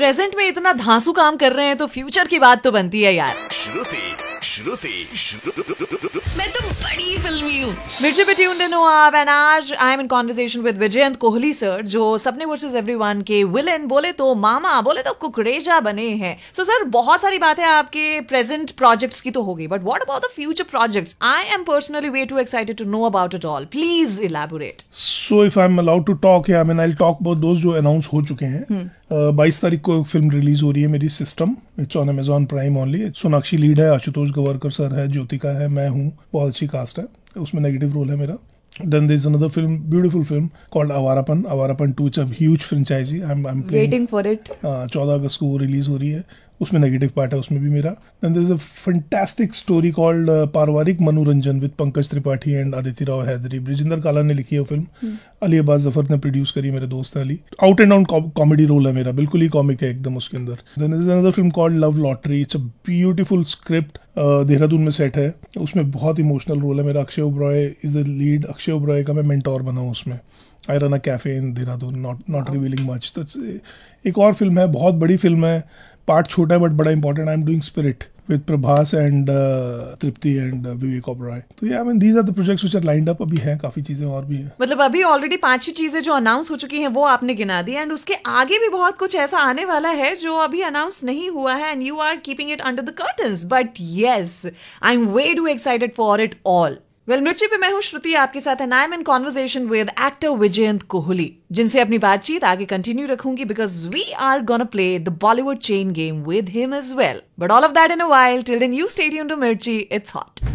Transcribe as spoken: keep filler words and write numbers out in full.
Present में इतना धांसू काम कर रहे हैं तो फ्यूचर की बात तो बनती है यार। श्रुति श्रुति मैं तो बड़ी फिल्मी हूँ। मिर्ची पे ट्यून्ड इन हो आप एंड आज I am in conversation with Vijayant Kohli sir, जो सपने वर्सेस एवरीवन के विलेन बोले तो मामा, बोले तो कुकरेजा बने हैं। सो so, सर बहुत सारी बातें आपके प्रेजेंट प्रोजेक्ट्स की तो हो गई, but what about the future projects? I am personally way to excited to know about it all. Please elaborate. So if I am allowed to talk, I mean I will talk about those जो announce हो चुके हैं। बाईस तारीख को film release हो रही है मेरी, system. It's on Amazon prime only. Sonakshi lead है, आशुतोष गवारकर सर है, ज्योतिका है, मैं हूँ, बहुत अच्छी कास्ट है, उसमें नेगेटिव रोल है मेरा। Then there is another film, beautiful film called Avarapan. Avarapan two, it's a huge franchise. I'm I'm playing, waiting for it. चौदह अगस्त को वो रिलीज हो रही है, उसमें नेगेटिव पार्ट है, उसमें भी मेरा। Then there is a fantastic story called uh, पारिवारिक मनोरंजन with पंकज त्रिपाठी and आदित्य राव हैदरी। ब्रिजिंदर काला ने लिखी है वो फिल्म, hmm. अली अब्बास जफर ने प्रोड्यूस करी, मेरे दोस्त हैं Ali. Out and out comedy role है मेरा, बिल्कुल ही कॉमिक है एकदम उसके अंदर। Then there is another film called Love Lottery. It's a beautiful script. uh, Dehradun में सेट है, उसमें बहुत इमोशनल रोल है मेरा। Akshay Oberoi is the lead. Akshay Oberoi का मैं मेंटोर बना हूँ उसमें। I run a cafe in Dehradun, not not revealing much. तो एक और फिल्म है, बहुत बड़ी फिल्म है, पार्ट छोटा है बट बड़ा important. I am doing spirit with Prabhas and Tripti and Vivek Oberoi. तो या I mean these are the projects which are lined up. अभी हैं काफी चीजें और भी हैं। मतलब अभी ऑलरेडी पांच छह चीजें जो अनाउंस हो चुकी हैं वो आपने गिना दी, एंड उसके आगे भी बहुत कुछ ऐसा आने वाला है जो अभी अनाउंस नहीं हुआ है, and you are keeping it under the curtains. But yes, I am way to excited for it all. Well, मिर्ची पे मैं हूँ श्रुति आपके साथ, and I am in conversation with actor Vijayant Kohli, जिनसे अपनी बातचीत आगे कंटिन्यू रखूंगी because we are gonna play the Bollywood chain game with him as well. But all of that in a while. Till then you stay tuned to मिर्ची, it's hot.